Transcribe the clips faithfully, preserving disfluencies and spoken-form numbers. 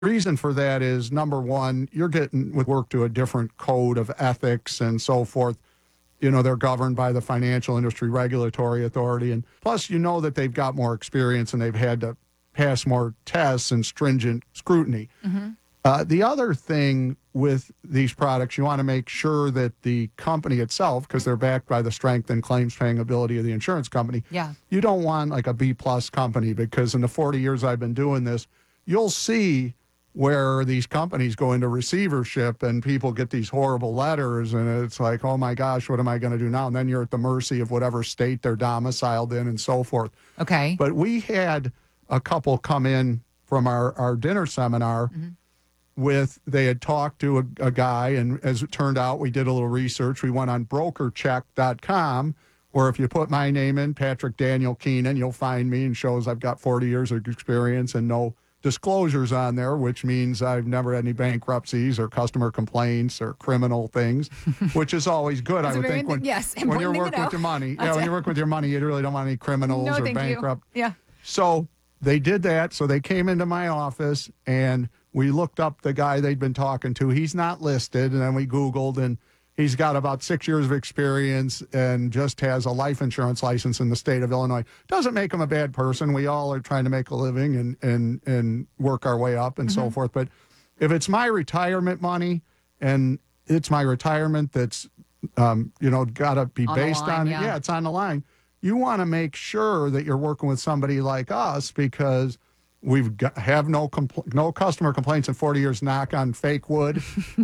reason for that is, number one, you're getting with work to a different code of ethics and so forth. You know, they're governed by the Financial Industry Regulatory Authority. And plus, you know that they've got more experience and they've had to pass more tests and stringent scrutiny. Mm-hmm. Uh, the other thing with these products, you want to make sure that the company itself, because they're backed by the strength and claims paying ability of the insurance company, Yeah. you don't want like a B-plus company, because in the forty years I've been doing this, you'll see where these companies go into receivership and people get these horrible letters and it's like, oh my gosh, what am I going to do now? And then you're at the mercy of whatever state they're domiciled in and so forth. Okay. But we had a couple come in from our, our dinner seminar Mm-hmm. with, they had talked to a, a guy, and as it turned out, we did a little research. We went on broker check dot com, where if you put my name in, Patrick Daniel Keenan, you'll find me, and shows I've got forty years of experience and no disclosures on there, which means I've never had any bankruptcies or customer complaints or criminal things, which is always good. I would think when, yes, when you're thing to working know. with your money, yeah, That's when it. you work with your money, you really don't want any criminals No, or thank you. bankrupt. Yeah. So they did that. So they came into my office and we looked up the guy they'd been talking to. He's not listed. And then we Googled, and he's got about six years of experience and just has a life insurance license in the state of Illinois. Doesn't make him a bad person. We all are trying to make a living and and and work our way up and Mm-hmm. so forth. But if it's my retirement money and it's my retirement that's, um, you know, got to be On the based line, on, yeah. yeah, it's on the line. You want to make sure that you're working with somebody like us, because we've got, have no compl- no customer complaints in forty years, knock on fake wood.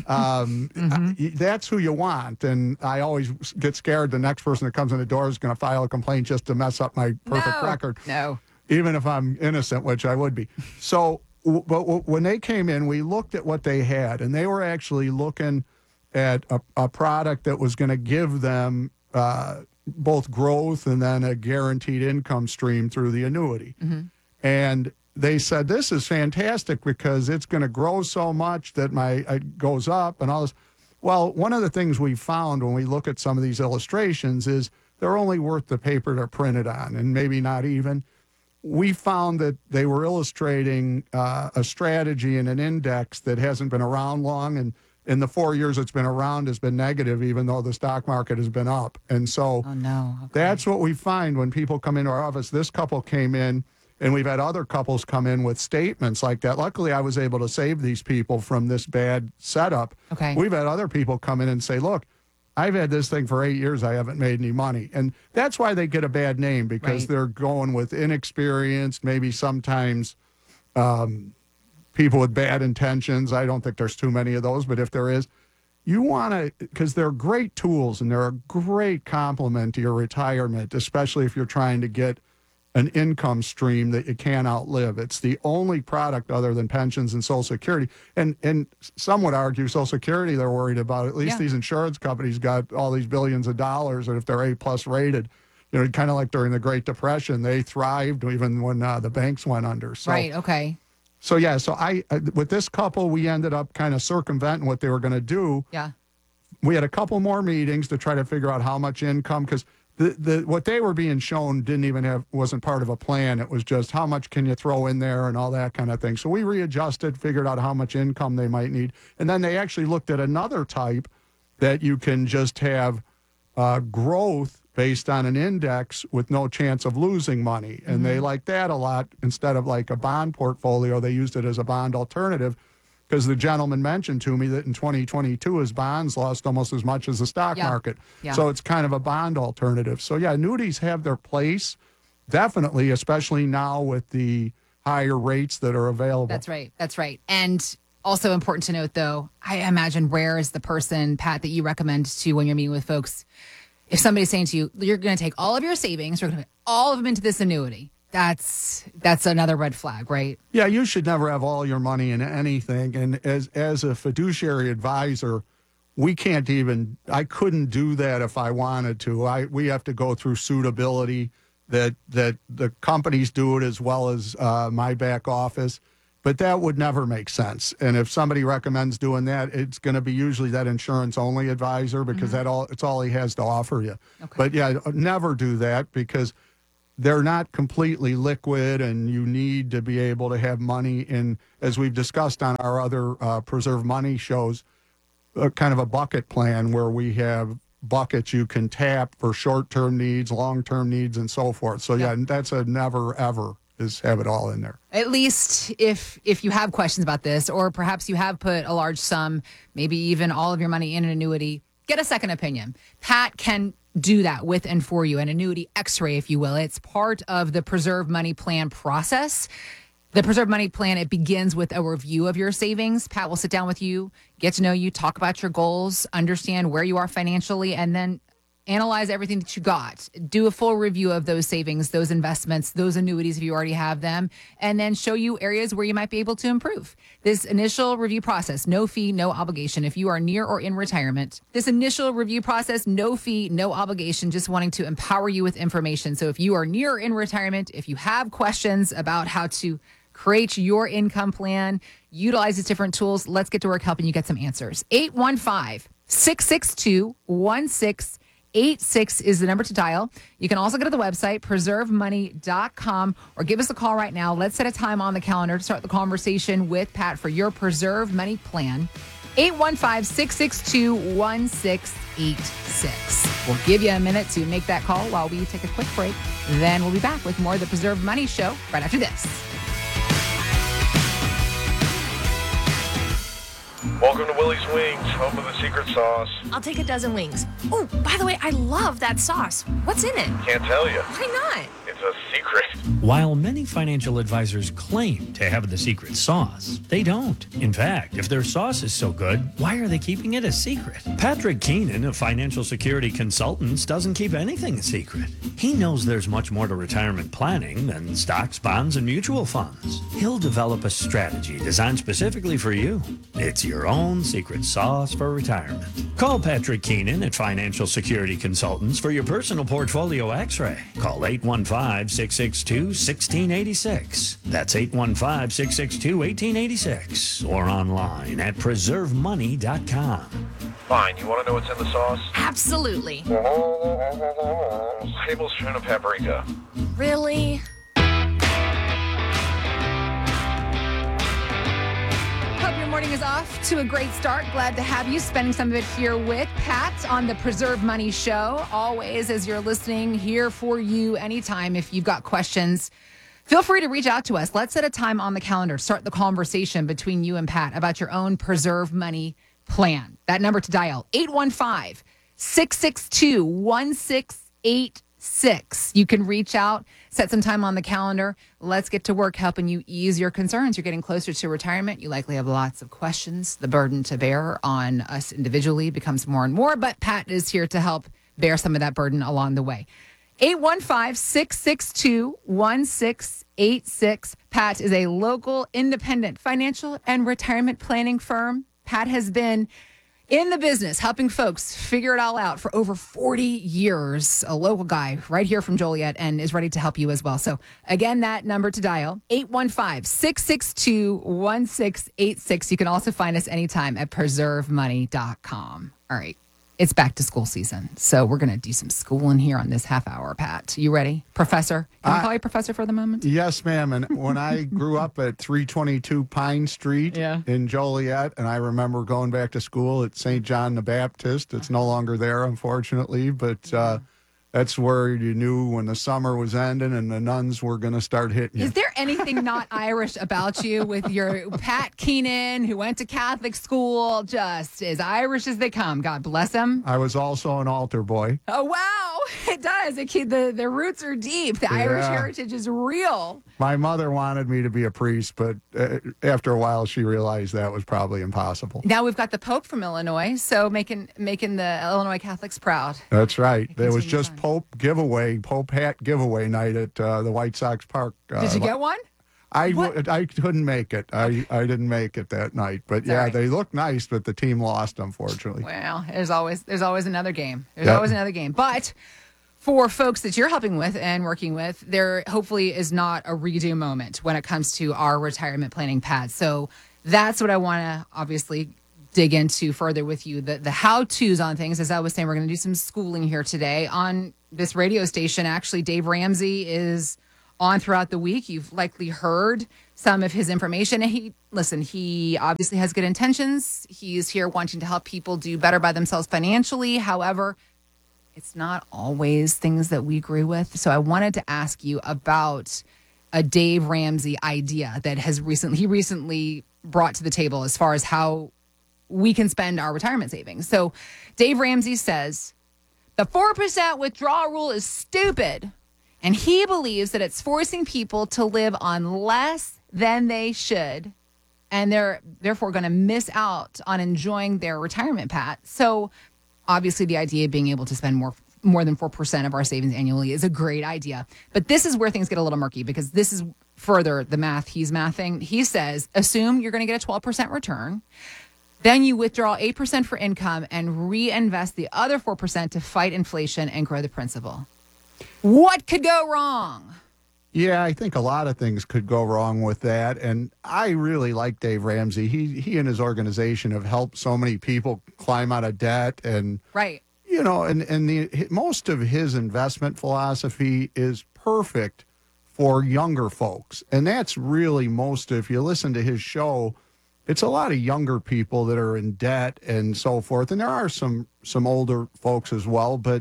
Um, Mm-hmm. I- that's who you want. And I always get scared the next person that comes in the door is going to file a complaint just to mess up my perfect No. record, No. even if I'm innocent, which I would be. So, w- but w- when they came in, we looked at what they had, and they were actually looking at a, a product that was going to give them uh, both growth and then a guaranteed income stream through the annuity. Mm-hmm. And they said, this is fantastic because it's going to grow so much that my it goes up and all this. Well, one of the things we found when we look at some of these illustrations is they're only worth the paper they're printed on, and maybe not even. We found that they were illustrating uh, a strategy and an index that hasn't been around long, and in the four years it's been around has been negative, even though the stock market has been up. And so Oh, no. Okay. that's what we find when people come into our office. This couple came in, and we've had other couples come in with statements like that. Luckily, I was able to save these people from this bad setup. Okay. We've had other people come in and say, look, I've had this thing for eight years. I haven't made any money. And that's why they get a bad name, because Right. they're going with inexperienced, maybe sometimes um, people with bad intentions. I don't think there's too many of those, but if there is, you want to, because they're great tools and they're a great complement to your retirement, especially if you're trying to get an income stream that you can't outlive. It's the only product other than pensions and Social Security. And and some would argue Social Security they're worried about. At least Yeah. these insurance companies got all these billions of dollars, and if they're A-plus rated, you know, kind of like during the Great Depression, they thrived even when uh, the banks went under. So, Right. Okay. So, yeah, so I uh, with this couple, we ended up kind of circumventing what they were going to do. Yeah. We had a couple more meetings to try to figure out how much income, because the, the what they were being shown didn't even have, wasn't part of a plan. It was just how much can you throw in there and all that kind of thing. So we readjusted, figured out how much income they might need. And then they actually looked at another type that you can just have uh, growth based on an index with no chance of losing money. And they like that a lot. Instead of like a bond portfolio, they used it as a bond alternative, because the gentleman mentioned to me that in twenty twenty-two, his bonds lost almost as much as the stock Yeah. market. Yeah. So it's kind of a bond alternative. So, yeah, annuities have their place, definitely, especially now with the higher rates that are available. That's right. That's right. And also important to note, though, I imagine rare is the person, Pat, that you recommend to when you're meeting with folks. If somebody's saying to you, you're going to take all of your savings, you're going to put all of them into this annuity, that's that's another red flag, right? Yeah, you should never have all your money in anything. And as as a fiduciary advisor, we can't even, I couldn't do that if I wanted to. I we have to go through suitability, that that the companies do it as well as uh, my back office. But that would never make sense. And if somebody recommends doing that, it's going to be usually that insurance only advisor, because that all it's all he has to offer you. Okay. But yeah, never do that, because they're not completely liquid, and you need to be able to have money in, as we've discussed on our other uh, Preserve Money shows, uh, kind of a bucket plan where we have buckets you can tap for short-term needs, long-term needs, and so forth. So yeah, that's a never ever is have it all in there. At least if if you have questions about this, or perhaps you have put a large sum, maybe even all of your money in an annuity, get a second opinion. Pat can do that with and for you, an annuity x-ray, if you will. It's part of the Preserve Money Plan process. The Preserve Money Plan, it begins with a review of your savings. Pat will sit down with you, get to know you, talk about your goals, understand where you are financially, and then analyze everything that you got. Do a full review of those savings, those investments, those annuities if you already have them, and then show you areas where you might be able to improve. This initial review process, no fee, no obligation. If you are near or in retirement, this initial review process, no fee, no obligation, just wanting to empower you with information. So if you are near or in retirement, if you have questions about how to create your income plan, utilize these different tools, let's get to work helping you get some answers. eight one five, six six two, one six eight six is the number to dial. You can also go to the website, preserve money dot com, or give us a call right now. Let's set a time on the calendar to start the conversation with Pat for your Preserve Money plan. eight one five, six six two, one six eight six. We'll give you a minute to make that call while we take a quick break. Then we'll be back with more of the Preserve Money Show right after this. Welcome to Willie's Wings, home of the secret sauce. I'll take a dozen wings. Oh, by the way, I love that sauce. What's in it? Can't tell you. Why not? It's a secret. While many financial advisors claim to have the secret sauce, they don't. In fact, if their sauce is so good, why are they keeping it a secret? Patrick Keenan of Financial Security Consultants doesn't keep anything a secret. He knows there's much more to retirement planning than stocks, bonds, and mutual funds. He'll develop a strategy designed specifically for you. It's your own secret sauce for retirement. Call Patrick Keenan at Financial Security Consultants for your personal portfolio x-ray. Call eight one five, six six two, one six eight six. That's eight one five, six six two, one eight eight six. Or online at preserve money dot com. Fine, you want to know what's in the sauce? Absolutely. Tablespoon of paprika. Really? Hope your morning is off to a great start. Glad to have you spending some of it here with Pat on the Preserve Money Show. Always, as you're listening, here for you anytime. If you've got questions, feel free to reach out to us. Let's set a time on the calendar. Start the conversation between you and Pat about your own Preserve Money plan. That number to dial, eight one five, six six two, one six eight six. You can reach out, set some time on the calendar. Let's get to work helping you ease your concerns. You're getting closer to retirement. You likely have lots of questions. The burden to bear on us individually becomes more and more, but Pat is here to help bear some of that burden along the way. eight one five, six six two, one six eight six. Pat is a local independent financial and retirement planning firm. Pat has been in the business helping folks figure it all out for over forty years. A local guy right here from Joliet, and is ready to help you as well. So again, that number to dial, eight one five, six six two, one six eight six. You can also find us anytime at preserve money dot com. All right. It's back to school season, so we're going to do some schooling here on this half hour, Pat. You ready? Professor? Can I call you Professor for the moment? Yes, ma'am. And when I grew up at three twenty-two Pine Street Yeah. in Joliet, and I remember going back to school at Saint John the Baptist. It's no longer there, unfortunately, but uh, that's where you knew when the summer was ending and the nuns were going to start hitting you. Is there anything not Irish about you with your Pat Keenan, who went to Catholic school, just as Irish as they come? God bless him. I was also an altar boy. Oh, wow. It does. It, the, the roots are deep. The Irish Yeah. heritage is real. My mother wanted me to be a priest, but uh, after a while she realized that was probably impossible. Now we've got the Pope from Illinois, so making making the Illinois Catholics proud. That's right. There was continues just on. Pope giveaway, Pope hat giveaway night at uh, the White Sox Park. Uh, Did you get one? I, What? w- I couldn't make it. I, I didn't make it that night. But all yeah, right. they looked nice, but the team lost, unfortunately. Well, there's always there's always another game. There's Yep. always another game. But for folks that you're helping with and working with, there hopefully is not a redo moment when it comes to our retirement planning pads. So that's what I want to obviously dig into further with you. The the how-tos on things. As I was saying, we're going to do some schooling here today on this radio station. Actually, Dave Ramsey is on throughout the week. You've likely heard some of his information. And he, listen, he obviously has good intentions. He's here wanting to help people do better by themselves financially. However, it's not always things that we agree with. So I wanted to ask you about a Dave Ramsey idea that has recently, he recently brought to the table as far as how we can spend our retirement savings. So Dave Ramsey says the four percent withdrawal rule is stupid. And he believes that it's forcing people to live on less than they should. And they're therefore going to miss out on enjoying their retirement, Pat. So obviously the idea of being able to spend more more than four percent of our savings annually is a great idea. But this is where things get a little murky, because this is further the math he's mathing. He says, assume you're going to get a twelve percent return. Then you withdraw eight percent for income and reinvest the other four percent to fight inflation and grow the principal. What could go wrong? Yeah, I think a lot of things could go wrong with that. And I really like Dave Ramsey. He he and his organization have helped so many people climb out of debt. And, Right. you know, and, and the most of his investment philosophy is perfect for younger folks. And that's really most of, if you listen to his show, it's a lot of younger people that are in debt and so forth. And there are some some older folks as well, but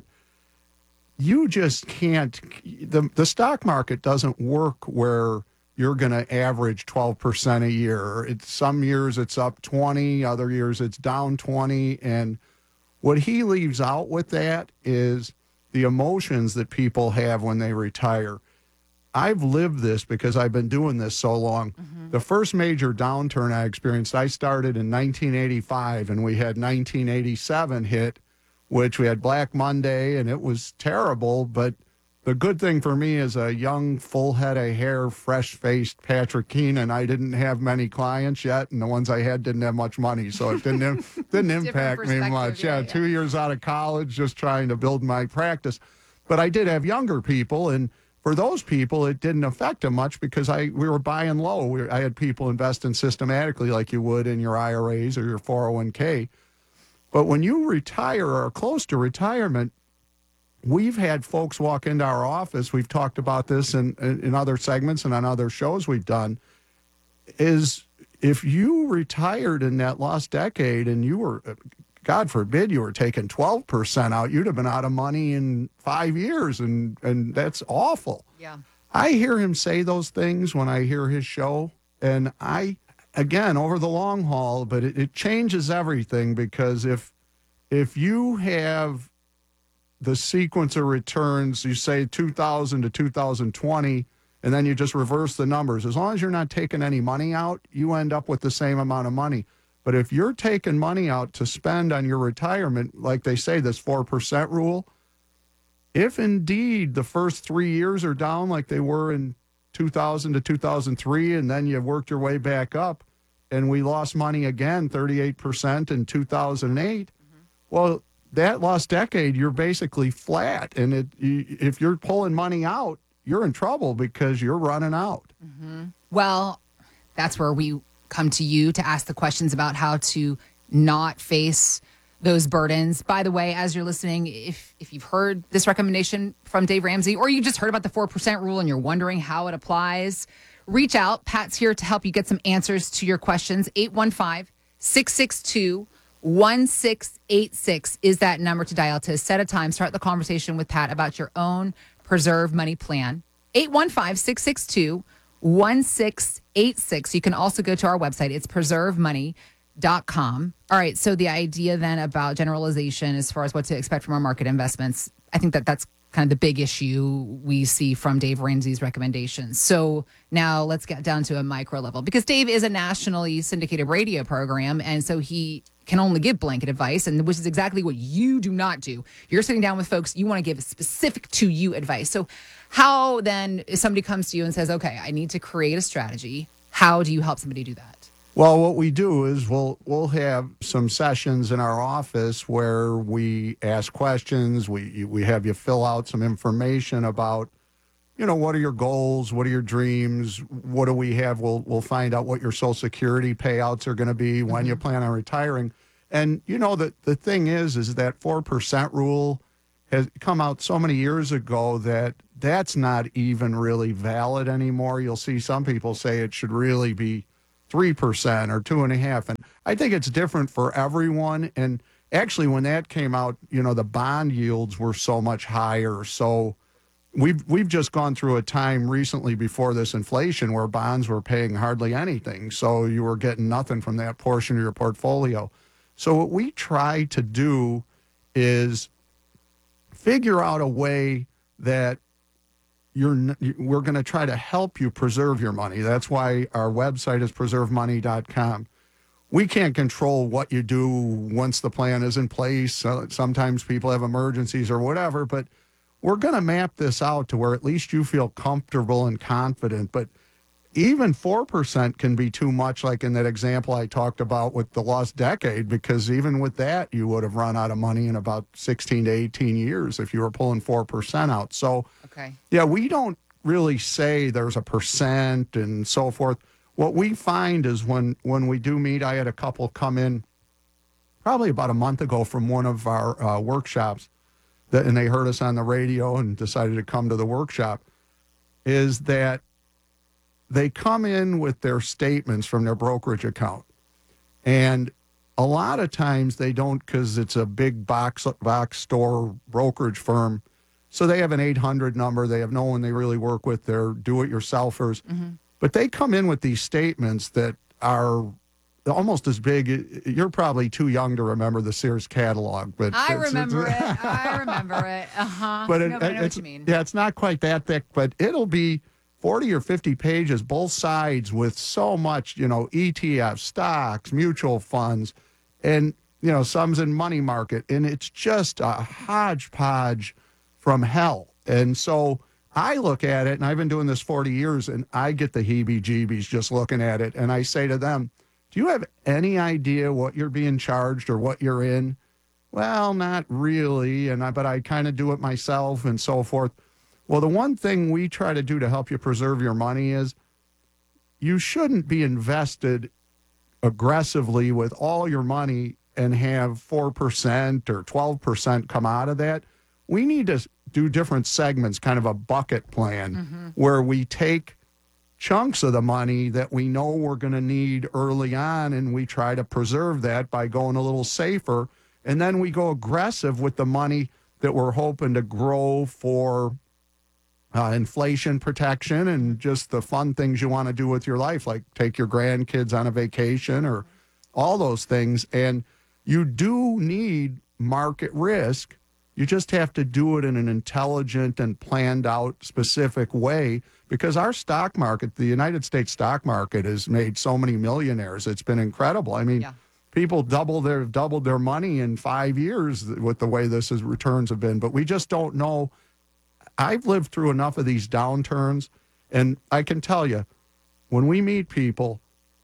you just can't, the, the stock market doesn't work where you're going to average twelve percent a year. It's, some years it's up twenty, other years it's down twenty. And what he leaves out with that is the emotions that people have when they retire. I've lived this because I've been doing this so long. Mm-hmm. The first major downturn I experienced, I started in nineteen eighty-five, and we had nineteen eighty-seven hit, which we had Black Monday, and it was terrible. But the good thing for me is a young, full head of hair, fresh-faced Patrick Keenan. I didn't have many clients yet, and the ones I had didn't have much money, so it didn't didn't impact me much. Yeah, yeah, two years out of college, just trying to build my practice. But I did have younger people, and for those people, it didn't affect them much because I we were buying low. We, I had people investing systematically like you would in your I R As or your four oh one k. But when you retire or are close to retirement, we've had folks walk into our office. We've talked about this in, in, in other segments and on other shows we've done, is if you retired in that last decade and you were, God forbid, you were taking twelve percent out, you'd have been out of money in five years, and, and that's awful. Yeah. I hear him say those things when I hear his show, and I, again, over the long haul, but it, it changes everything, because if if you have the sequence of returns, you say two thousand to two thousand twenty, and then you just reverse the numbers. As long as you're not taking any money out, you end up with the same amount of money. But if you're taking money out to spend on your retirement, like they say, this four percent rule, if indeed the first three years are down like they were in two thousand to two thousand three, and then you worked your way back up, and we lost money again, thirty-eight percent in two thousand eight, mm-hmm. well, that last decade, you're basically flat. And it, if you're pulling money out, you're in trouble because you're running out. Mm-hmm. Well, that's where we come to you to ask the questions about how to not face those burdens. By the way, as you're listening, if if you've heard this recommendation from Dave Ramsey, or you just heard about the four percent rule and you're wondering how it applies, reach out. Pat's here to help you get some answers to your questions. eight one five, six six two, one six eight six is that number to dial to set a time, start the conversation with Pat about your own Preserve Money plan. eight one five, six six two, one six eight six. You can also go to our website. It's preserve money dot com. All right. So the idea then about generalization as far as what to expect from our market investments, I think that that's kind of the big issue we see from Dave Ramsey's recommendations. So now let's get down to a micro level, because Dave is a nationally syndicated radio program. And so he can only give blanket advice, and which is exactly what you do not do. You're sitting down with folks, you want to give specific to you advice. So how then, if somebody comes to you and says, okay, I need to create a strategy, how do you help somebody do that? Well, what we do is we'll we'll have some sessions in our office where we ask questions. We we have you fill out some information about, you know, what are your goals? What are your dreams? What do we have? We'll we'll find out what your Social Security payouts are going to be, when mm-hmm. you plan on retiring. And, you know, the, the thing is, is that four percent rule has come out so many years ago that that's not even really valid anymore. You'll see some people say it should really be three percent or two and a half. And I think it's different for everyone. And actually, when that came out, you know, the bond yields were so much higher. So we've, we've just gone through a time recently before this inflation where bonds were paying hardly anything. So you were getting nothing from that portion of your portfolio. So what we try to do is figure out a way that you're n- we're going to try to help you preserve your money. That's why our website is preserve money dot com. We can't control what you do once the plan is in place. Uh, sometimes people have emergencies or whatever, but we're going to map this out to where at least you feel comfortable and confident. But even four percent can be too much, like in that example I talked about with the lost decade, because even with that, you would have run out of money in about sixteen to eighteen years if you were pulling four percent out. So, Okay. yeah, we don't really say there's a percent and so forth. What we find is when, when we do meet, I had a couple come in probably about a month ago from one of our uh, workshops, that, and they heard us on the radio and decided to come to the workshop, is that they come in with their statements from their brokerage account. And a lot of times they don't, because it's a big box box store brokerage firm. So they have an eight hundred number. They have no one they really work with. They're do-it-yourselfers. Mm-hmm. But they come in with these statements that are almost as big. You're probably too young to remember the Sears catalog. But I it's- remember it's- it. I remember it. Uh-huh. But it, no, but I know what it's, you mean. yeah, it's not quite that thick, but it'll be forty or fifty pages, both sides, with so much, you know, E T Fs, stocks, mutual funds, and, you know, some's in money market. And it's just a hodgepodge from hell. And so I look at it, and I've been doing this forty years, and I get the heebie-jeebies just looking at it. And I say to them, do you have any idea what you're being charged or what you're in? Well, not really. And I, but I kind of do it myself and so forth. Well, the one thing we try to do to help you preserve your money is you shouldn't be invested aggressively with all your money and have four percent or twelve percent come out of that. We need to do different segments, kind of a bucket plan, mm-hmm. where we take chunks of the money that we know we're going to need early on, and we try to preserve that by going a little safer. And then we go aggressive with the money that we're hoping to grow for Uh, inflation protection and just the fun things you want to do with your life, like take your grandkids on a vacation or all those things. And you do need market risk. You just have to do it in an intelligent and planned out specific way, because our stock market, the United States stock market, has made so many millionaires. It's been incredible. I mean, Yeah. people double their doubled their money in five years with the way this is returns have been, but we just don't know. I've lived through enough of these downturns, and I can tell you, when we meet people,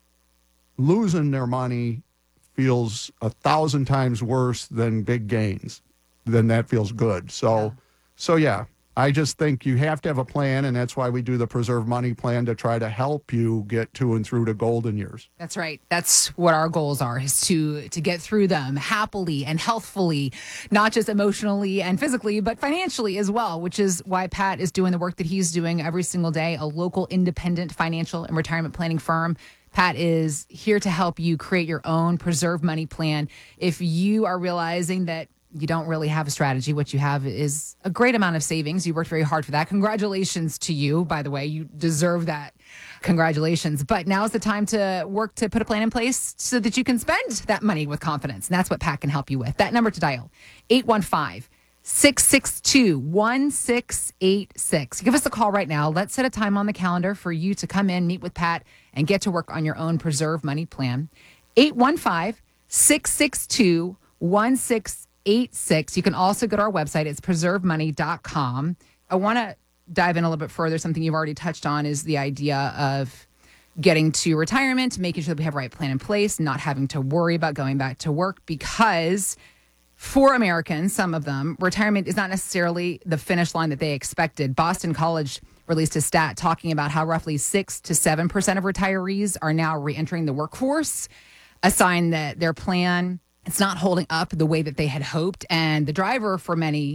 losing their money feels a thousand times worse than big gains. Then that feels good. So, yeah. so yeah, I just think you have to have a plan, and that's why we do the Preserve Money Plan, to try to help you get to and through the golden years. That's right. That's what our goals are, is to to get through them happily and healthfully, not just emotionally and physically, but financially as well, which is why Pat is doing the work that he's doing every single day, a local independent financial and retirement planning firm. Pat is here to help you create your own Preserve Money Plan. If you are realizing that you don't really have a strategy, what you have is a great amount of savings. You worked very hard for that. Congratulations to you, by the way. You deserve that. Congratulations. But now is the time to work to put a plan in place so that you can spend that money with confidence. And that's what Pat can help you with. That number to dial, eight one five, six six two, one six eight six. Give us a call right now. Let's set a time on the calendar for you to come in, meet with Pat, and get to work on your own Preserve Money Plan. eight one five, six six two, one six eight six. You can also go to our website. It's preserve money dot com. I want to dive in a little bit further. Something you've already touched on is the idea of getting to retirement, making sure that we have the right plan in place, not having to worry about going back to work, because for Americans, some of them, retirement is not necessarily the finish line that they expected. Boston College released a stat talking about how roughly six to seven percent of retirees are now reentering the workforce, a sign that their plan, it's not holding up the way that they had hoped. And the driver for many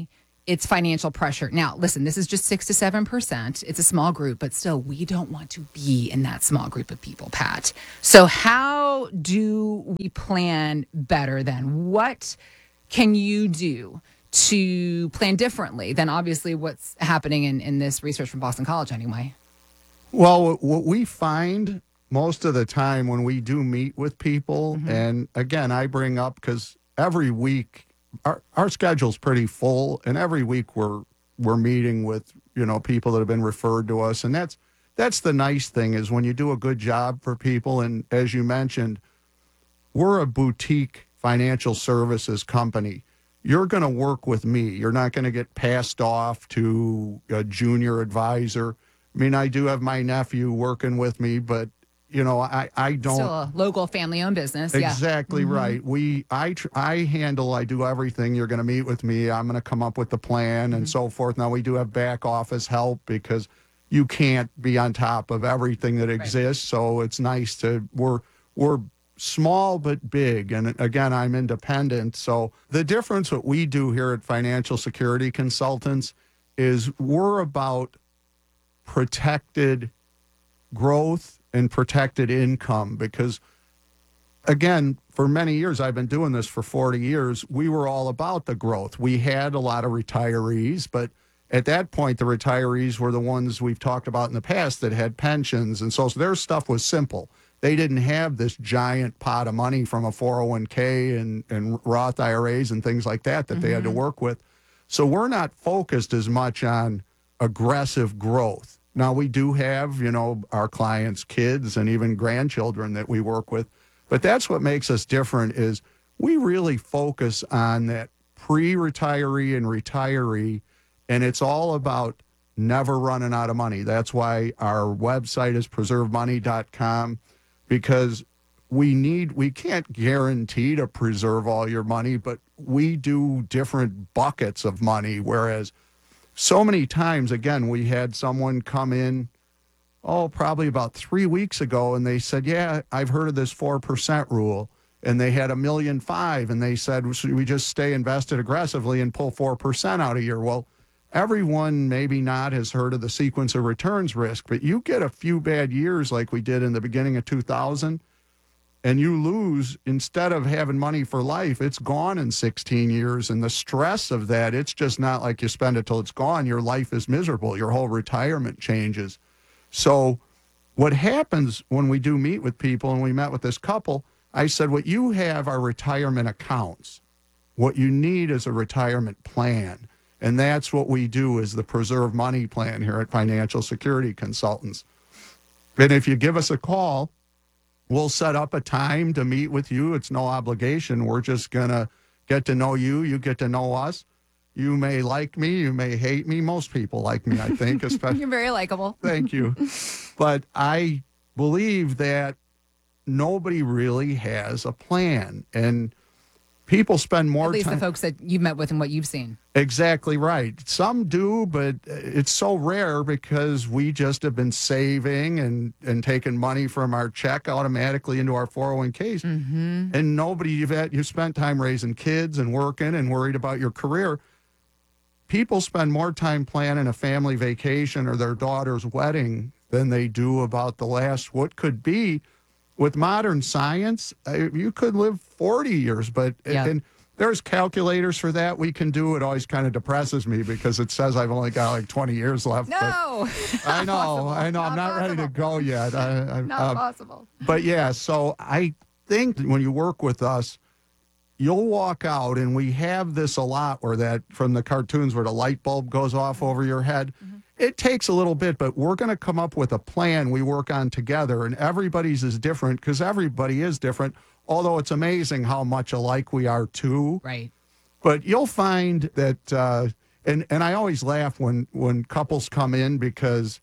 it's financial pressure. Now, listen, this is just six to seven percent. It's a small group, but still, we don't want to be in that small group of people, Pat. So how do we plan better then? What can you do to plan differently than obviously what's happening in, in this research from Boston College anyway? Well, what we find most of the time when we do meet with people, mm-hmm. and again, I bring up because every week our, our schedule's pretty full, and every week we're we're meeting with, you know, people that have been referred to us, and that's that's the nice thing is when you do a good job for people, and as you mentioned, we're a boutique financial services company. You're going to work with me. You're not going to get passed off to a junior advisor. I mean, I do have my nephew working with me, but you know, I, I don't. Still a local family-owned business. Exactly yeah. mm-hmm. right. We I tr- I handle. I do everything. You're going to meet with me. I'm going to come up with the plan and mm-hmm. so forth. Now we do have back office help because you can't be on top of everything that exists. Right. So it's nice to we're we're small but big. And again, I'm independent. So the difference what we do here at Financial Security Consultants is we're about protected growth and protected income because, again, for many years, I've been doing this for forty years, we were all about the growth. We had a lot of retirees, but at that point, the retirees were the ones we've talked about in the past that had pensions. And so, so their stuff was simple. They didn't have this giant pot of money from a four oh one k and, and Roth I R As and things like that that mm-hmm. they had to work with. So we're not focused as much on aggressive growth. Now, we do have, you know, our clients' kids and even grandchildren that we work with. But that's what makes us different is we really focus on that pre-retiree and retiree, and it's all about never running out of money. That's why our website is preserve money dot com, because we need, we can't guarantee to preserve all your money, but we do different buckets of money, whereas so many times, again, we had someone come in, oh, probably about three weeks ago, and they said, yeah, I've heard of this four percent rule. And they had a million five, and they said, should we just stay invested aggressively and pull four percent out a year? Well, everyone maybe not has heard of the sequence of returns risk, but you get a few bad years like we did in the beginning of two thousand, and you lose, instead of having money for life, it's gone in sixteen years. And the stress of that, it's just not like you spend it till it's gone. Your life is miserable. Your whole retirement changes. So what happens when we do meet with people, and we met with this couple, I said, what you have are retirement accounts. What you need is a retirement plan. And that's what we do is the Preserve Money Plan here at Financial Security Consultants. And if you give us a call, we'll set up a time to meet with you. It's no obligation. We're just going to get to know you. You get to know us. You may like me. You may hate me. Most people like me, I think. Especially, You're very likable. Thank you. But I believe that nobody really has a plan. And people spend more time. At least time. the folks that you've met with and what you've seen. Exactly right. Some do, but it's so rare because we just have been saving and, and taking money from our check automatically into our four oh one k's. Mm-hmm. And nobody, you've had, you've spent time raising kids and working and worried about your career. People spend more time planning a family vacation or their daughter's wedding than they do about the last, what could be. With modern science, you could live forty years, but yeah. and there's calculators for that. We can do it. Always kind of depresses me because it says I've only got like twenty years left. No, I know, possible. I know. I'm not possible. ready to go yet. I, I, not um, possible. But yeah, so I think when you work with us, you'll walk out, and we have this a lot where that from the cartoons where the light bulb goes off over your head. Mm-hmm. It takes a little bit, but we're going to come up with a plan we work on together, and everybody's is different because everybody is different, although it's amazing how much alike we are too. Right. But you'll find that, uh, and, and I always laugh when, when couples come in because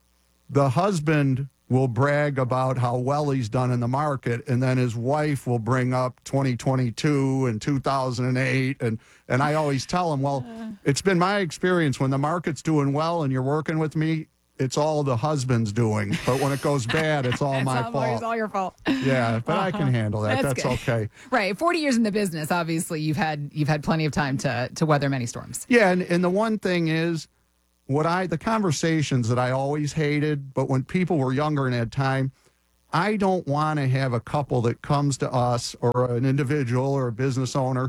the husband will brag about how well he's done in the market, and then his wife will bring up twenty twenty-two and two thousand eight, and and I always tell him, well, it's been my experience when the market's doing well and you're working with me, it's all the husband's doing. But when it goes bad, it's all It's my all, fault. It's all your fault. Yeah, but I can handle that. That's That's, good. okay. Right. forty years in the business, obviously you've had you've had plenty of time to to weather many storms. Yeah, and, and the one thing is, what I the conversations that I always hated, but when people were younger and had time, I don't want to have a couple that comes to us or an individual or a business owner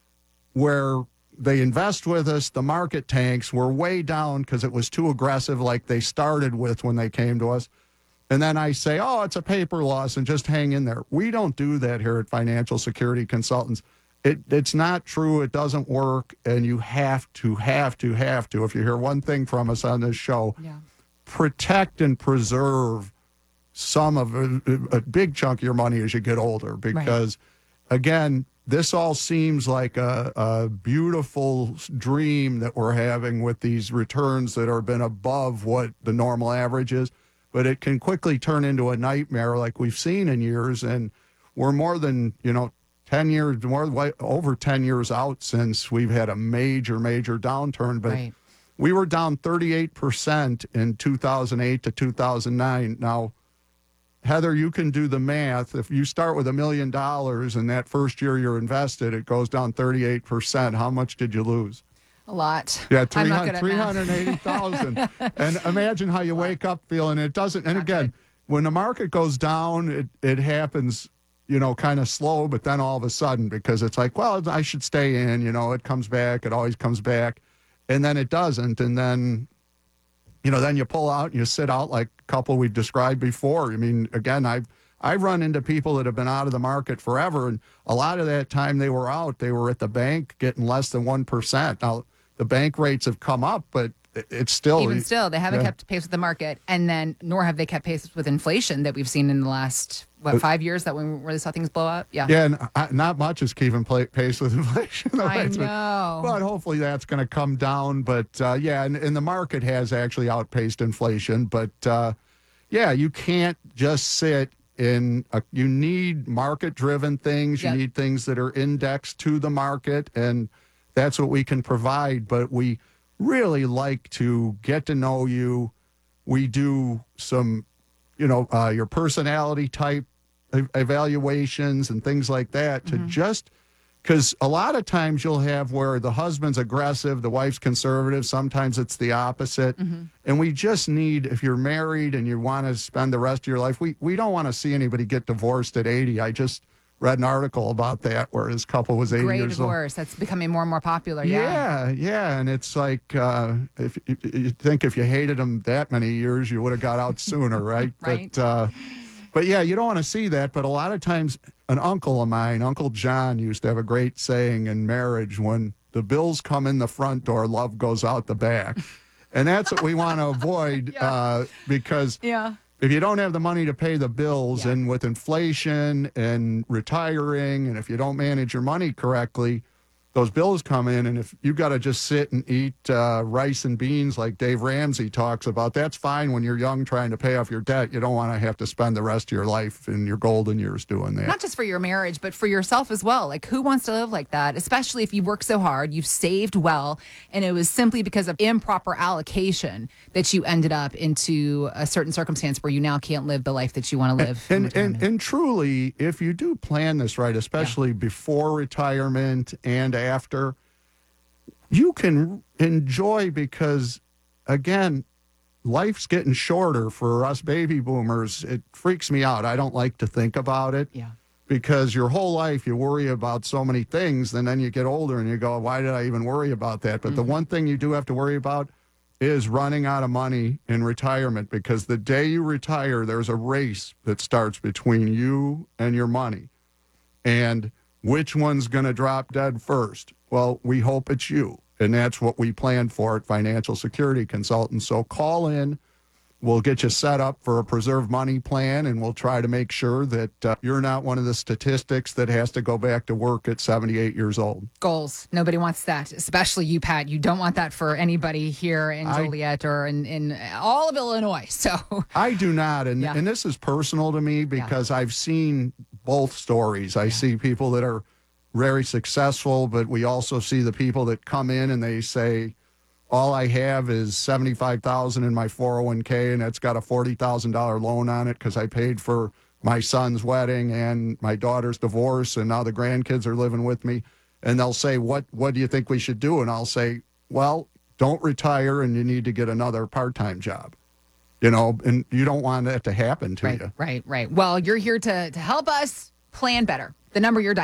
where they invest with us, the market tanks, we're way down because it was too aggressive like they started with when they came to us. And then I say, oh, it's a paper loss and just hang in there. We don't do that here at Financial Security Consultants. It, it's not true. It doesn't work. And you have to, have to, have to, if you hear one thing from us on this show, Yeah. protect and preserve some of a, a big chunk of your money as you get older. Because, again, this all seems like a, a beautiful dream that we're having with these returns that have been above what the normal average is. But it can quickly turn into a nightmare like we've seen in years. And we're more than, you know, ten years, more like over ten years out since we've had a major, major downturn. But Right. we were down thirty-eight percent in two thousand eight to two thousand nine. Now, Heather, you can do the math. If you start with a million dollars and that first year you're invested, it goes down thirty-eight percent. How much did you lose? A lot. Yeah, I'm not good at three math. hundred eighty thousand. And imagine how you wake up feeling it doesn't. And Not again, good. when the market goes down, it, it happens, you know, kind of slow, but then all of a sudden, because it's like, well, I should stay in, you know, it comes back, it always comes back. And then it doesn't. And then, you know, then you pull out and you sit out like a couple we've described before. I mean, again, I've I've run into people that have been out of the market forever, and a lot of that time they were out, they were at the bank getting less than one percent. Now, the bank rates have come up, but it- it's still Even still, they haven't Yeah. kept pace with the market, and then nor have they kept pace with inflation that we've seen in the last what five years that we really saw things blow up. Yeah, Yeah, and uh, not much is keeping pla pace with inflation. the I way it's been. know. But hopefully that's going to come down. But uh, yeah, and, and the market has actually outpaced inflation. But uh, yeah, you can't just sit in, a, you need market-driven things. You Yep. need things that are indexed to the market, and that's what we can provide. But we really like to get to know you. We do some, you know, uh, your personality type e- evaluations and things like that to just because a lot of times you'll have where the husband's aggressive, the wife's conservative. Sometimes it's the opposite. And we just need, if you're married and you want to spend the rest of your life, we, we don't want to see anybody get divorced at eighty. I just read an article about that where his couple was eighty Great years old. divorce. That's becoming more and more popular. Yeah. Yeah, yeah, and it's like uh, if you you think if you hated him that many years, you would have got out sooner, right? Right. But, uh, but yeah, you don't want to see that. But a lot of times, an uncle of mine, Uncle John, used to have a great saying in marriage: when the bills come in the front door, love goes out the back, and that's what we want to avoid uh, because. Yeah. If you don't have the money to pay the bills, Yeah. and with inflation and retiring, and if you don't manage your money correctly, those bills come in. And if you got to just sit and eat uh, rice and beans like Dave Ramsey talks about, that's fine when you're young trying to pay off your debt. You don't want to have to spend the rest of your life in your golden years doing that. Not just for your marriage, but for yourself as well. Like, who wants to live like that? Especially if you work so hard, you've saved well, and it was simply because of improper allocation that you ended up into a certain circumstance where you now can't live the life that you want to live. in And, and retirement. and truly, if you do plan this right, especially before retirement and after, you can enjoy because, again, life's getting shorter for us baby boomers. It freaks me out. I don't like to think about it. Yeah. Because your whole life you worry about so many things, and then you get older and you go, why did I even worry about that? But the one thing you do have to worry about is running out of money in retirement, because the day you retire, there's a race that starts between you and your money. And which one's going to drop dead first? Well, we hope it's you. And that's what we plan for at Financial Security Consultants. So call in. We'll get you set up for a preserve money plan, and we'll try to make sure that uh, you're not one of the statistics that has to go back to work at seventy-eight years old. Goals. Nobody wants that, especially you, Pat. You don't want that for anybody here in I- Joliet or in, in all of Illinois. So, I do not, and Yeah. and this is personal to me because I've seen both stories. I see people that are very successful, but we also see the people that come in and they say, all I have is seventy-five thousand dollars in my four oh one k, and it's got a forty thousand dollars loan on it because I paid for my son's wedding and my daughter's divorce, and now the grandkids are living with me. And they'll say, what, what do you think we should do? And I'll say, well, don't retire, and you need to get another part-time job. You know, and you don't want that to happen to Right, you. right, right. Well, you're here to to help us plan better. The number you're